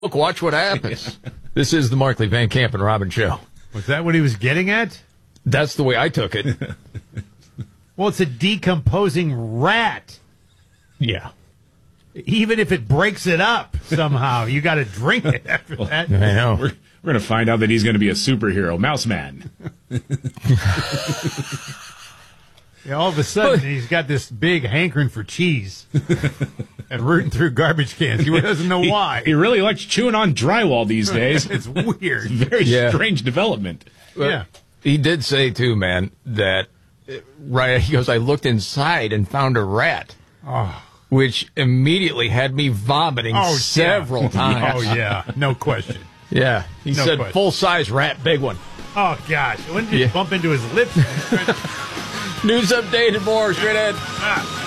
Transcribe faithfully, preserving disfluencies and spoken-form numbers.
Look, watch what happens. This is the Markley, Van Camp, and Robin show. Was that what he was getting at? That's the way I took it. Well, it's a decomposing rat. Yeah. Even if it breaks it up somehow, you got to drink it after that. I know. We're, we're going to find out that he's going to be a superhero, Mouse Man. Yeah, all of a sudden, he's got this big hankering for cheese and rooting through garbage cans. He doesn't know why. He really likes chewing on drywall these days. It's weird. It's a very Yeah. strange development. But yeah. He did say, too, man, that, uh, right, he goes, I looked inside and found a rat. Oh. Which immediately had me vomiting Oh, several yeah. times. Oh, yeah. No question. Yeah. He No said question. full-size rat, big one. Oh, gosh. When did it Yeah. bump into his lips? News updated more straight ahead. Ah.